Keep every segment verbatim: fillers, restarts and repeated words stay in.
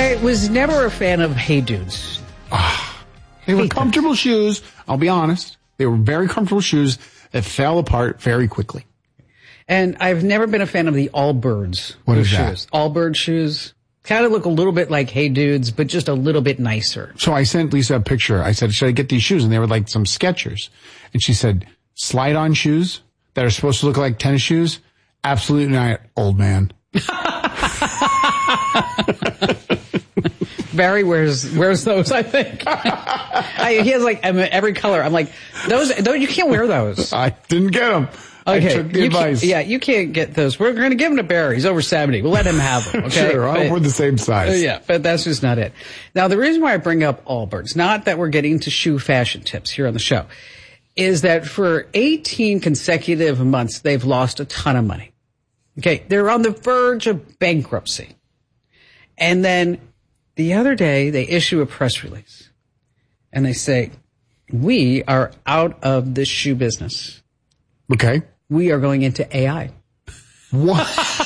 I was never a fan of Hey Dudes. They were comfortable shoes. I'll be honest. They were very comfortable shoes that fell apart very quickly. And I've never been a fan of the Allbirds. What is shoes. that? Allbird shoes. Kind of look a little bit like Hey Dudes, but just a little bit nicer. So I sent Lisa a picture. I said, should I get these shoes? And they were like some Skechers. And she said, slide-on shoes that are supposed to look like tennis shoes? Absolutely not, old man. Barry wears wears those, I think. I, he has like every color. I'm like, those, those you can't wear those. I didn't get them. Okay. I took the you advice. Yeah, you can't get those. We're going to give them to Barry. He's over seventy. We'll let him have them, okay? Sure, but, we're the same size. Uh, yeah, but that's just not it. Now, the reason why I bring up Allbirds, not that we're getting to shoe fashion tips here on the show, is that for eighteen consecutive months, they've lost a ton of money. Okay, they're on the verge of bankruptcy. And then the other day, they issue a press release. And they say, we are out of the shoe business. Okay. We are going into A I. What?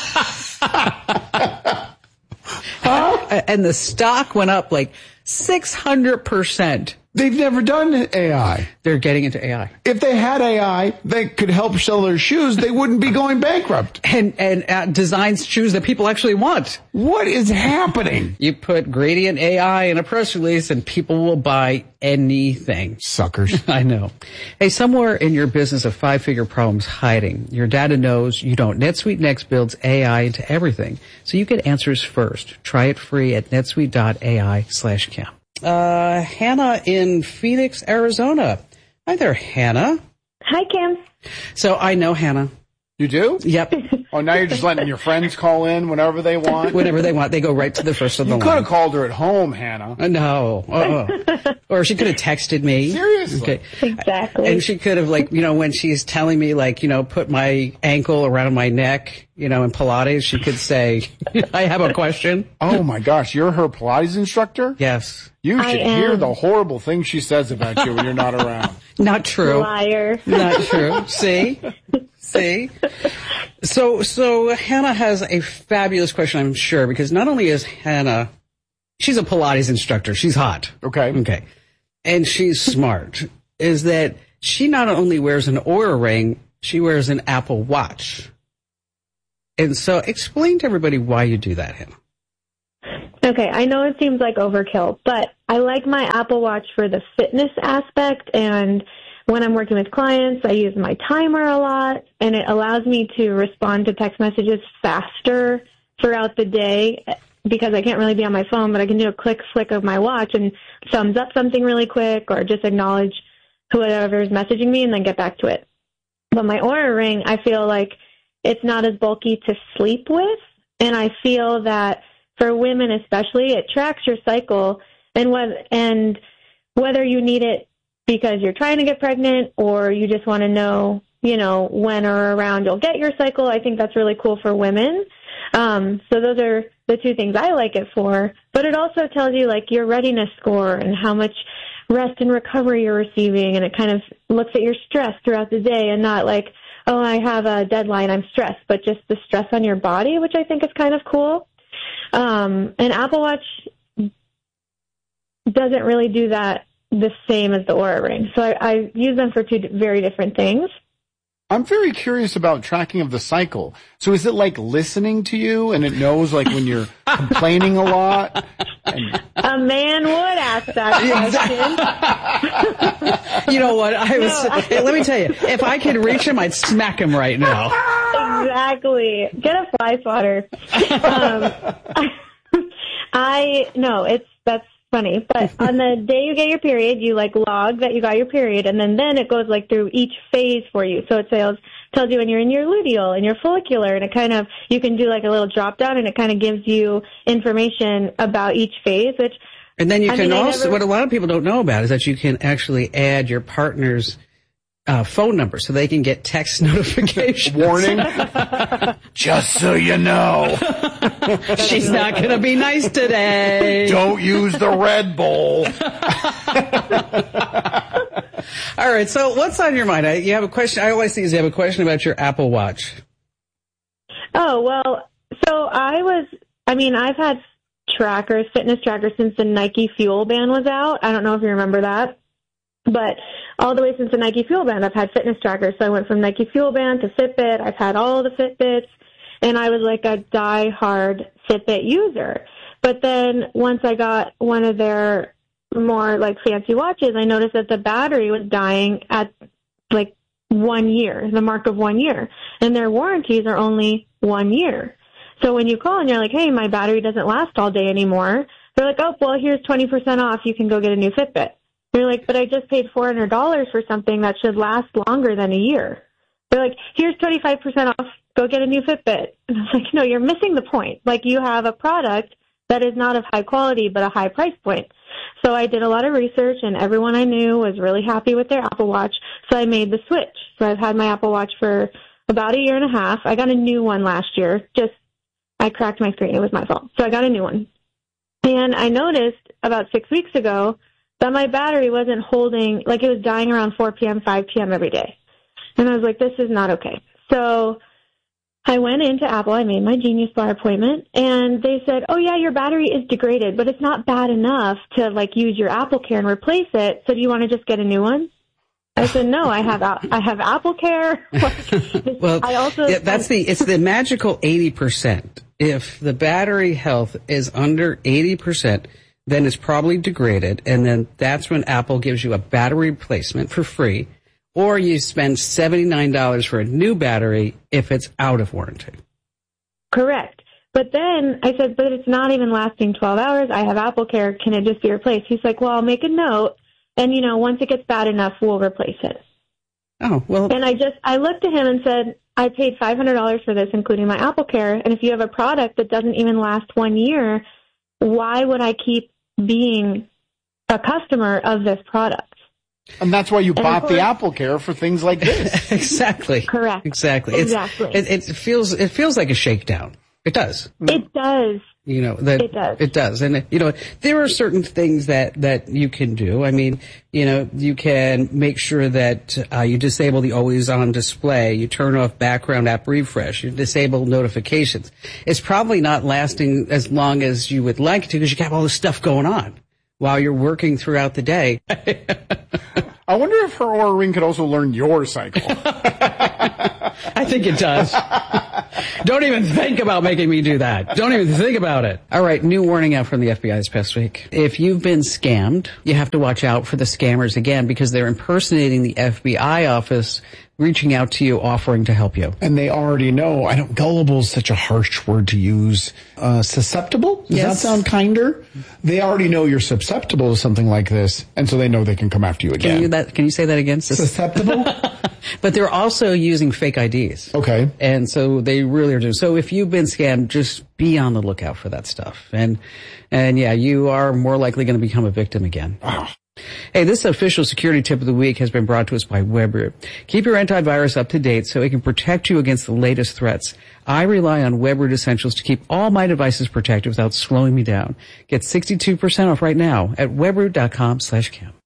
Huh? And the stock went up like six hundred percent. They've never done A I. They're getting into A I. If they had A I that could help sell their shoes, they wouldn't be going bankrupt. And and uh, designs shoes that people actually want. What is happening? You put Gradient A I in a press release and people will buy anything. Suckers. I know. Hey, somewhere in your business of five-figure problems hiding, your data knows you don't. NetSuite Next builds A I into everything, so you get answers first. Try it free at netsuite.ai slash cam. Uh, Hannah in Phoenix, Arizona. Hi there, Hannah. Hi, Cam. So I know Hannah. You do? Yep. Oh, now you're just letting your friends call in whenever they want? Whenever they want. They go right to the first of the You line. could have called her at home, Hannah. Uh, no. Uh-uh. Or she could have texted me. Seriously? Okay. Exactly. And she could have, like, you know, when she's telling me, like, you know, put my ankle around my neck, you know, in Pilates, she could say, I have a question. Oh, my gosh. You're her Pilates instructor? Yes. You I should am. hear the horrible things she says about you when you're not around. Not true. Liar. Not true. See? See? So, so Hannah has a fabulous question, I'm sure, because not only is Hannah, she's a Pilates instructor. She's hot. Okay. Okay. And she's smart. Is that she not only wears an Oura ring, she wears an Apple Watch. And so explain to everybody why you do that, Hannah. Okay, I know it seems like overkill, but I like my Apple Watch for the fitness aspect, and when I'm working with clients, I use my timer a lot, and it allows me to respond to text messages faster throughout the day because I can't really be on my phone, but I can do a quick flick of my watch and thumbs up something really quick or just acknowledge whoever is messaging me and then get back to it. But my Oura Ring, I feel like it's not as bulky to sleep with, and I feel that for women especially, it tracks your cycle, and whether, and whether you need it because you're trying to get pregnant or you just want to know, you know, when or around you'll get your cycle, I think that's really cool for women. Um, so those are the two things I like it for. But it also tells you, like, your readiness score and how much rest and recovery you're receiving, and it kind of looks at your stress throughout the day and not like, oh, I have a deadline, I'm stressed, but just the stress on your body, which I think is kind of cool. Um, and Apple Watch doesn't really do that the same as the Oura Ring. So I, I use them for two very different things. I'm very curious about tracking of the cycle. So is it like listening to you and it knows like when you're complaining a lot? And... A man would ask that question. You know what? I was. No, I... Hey, let me tell you, if I could reach him, I'd smack him right now. Exactly. Get a fly swatter. Um, I no, it's that's funny. But on the day you get your period, you like log that you got your period, and then then it goes like through each phase for you. So it tells tells you when you're in your luteal and your follicular, and it kind of you can do like a little drop down, and it kind of gives you information about each phase, which. And then you I can mean, also, never... what a lot of people don't know about is that you can actually add your partner's uh, phone number so they can get text notifications. Warning. Just so you know. She's not going to be nice today. Don't use the Red Bull. All right, so what's on your mind? I, you have a question. I always think you have a question about your Apple Watch. Oh, well, so I was, I mean, I've had trackers, fitness trackers, since the Nike Fuel Band was out. I don't know if you remember that. But all the way since the Nike Fuel Band, I've had fitness trackers. So I went from Nike Fuel Band to Fitbit. I've had all the Fitbits, and I was like a die-hard Fitbit user. But then once I got one of their more like fancy watches, I noticed that the battery was dying at like one year, the mark of one year. And their warranties are only one year. So when you call and you're like, hey, my battery doesn't last all day anymore, they're like, oh, well, here's twenty percent off. You can go get a new Fitbit. You're like, but I just paid four hundred dollars for something that should last longer than a year. They're like, here's twenty-five percent off. Go get a new Fitbit. And I was like, no, you're missing the point. Like, you have a product that is not of high quality, but a high price point. So I did a lot of research, and everyone I knew was really happy with their Apple Watch. So I made the switch. So I've had my Apple Watch for about a year and a half. I got a new one last year. Just, I cracked my screen. It was my fault. So I got a new one. And I noticed about six weeks ago that my battery wasn't holding, like it was dying around four p.m., five p.m. every day. And I was like, this is not okay. So I went into Apple, I made my Genius Bar appointment, and they said, oh yeah, your battery is degraded, but it's not bad enough to like use your Apple Care and replace it, so do you want to just get a new one? I said, no, I have I have Apple Care. Like, well, I also, yeah, that's the, it's the magical eighty percent. If the battery health is under eighty percent, then it's probably degraded, and then that's when Apple gives you a battery replacement for free, or you spend seventy-nine dollars for a new battery if it's out of warranty. Correct. But then I said, but it's not even lasting twelve hours. I have Apple Care. Can it just be replaced? He's like, well, I'll make a note, and, you know, once it gets bad enough, we'll replace it. Oh, well. And I just, I looked at him and said, I paid five hundred dollars for this, including my Apple Care, and if you have a product that doesn't even last one year, why would I keep being a customer of this product? And that's why you and bought course, the Apple Care for things like this. Exactly. Correct. Exactly. Exactly. It's, it, it feels it feels like a shakedown. It does. It does. You know, that it does. It does. And, you know, there are certain things that, that you can do. I mean, you know, you can make sure that uh, you disable the always on display. You turn off background app refresh. You disable notifications. It's probably not lasting as long as you would like to because you have all this stuff going on while you're working throughout the day. I wonder if her Oura Ring could also learn your cycle. I think it does. Don't even think about making me do that. Don't even think about it. All right, new warning out from the F B I this past week. If you've been scammed, you have to watch out for the scammers again because they're impersonating the F B I office, reaching out to you, offering to help you. And they already know. I don't, gullible is such a harsh word to use. Uh, susceptible? Does Yes. that sound kinder? They already know you're susceptible to something like this, and so they know they can come after you again. Can you, that, can you say that again? Susceptible? But they're also using fake I Ds. Okay. And so they really are doing. So if you've been scammed, just be on the lookout for that stuff. And, and yeah, you are more likely going to become a victim again. Oh. Hey, this official security tip of the week has been brought to us by Webroot. Keep your antivirus up to date so it can protect you against the latest threats. I rely on Webroot Essentials to keep all my devices protected without slowing me down. Get sixty-two percent off right now at webroot dot com slash Kim.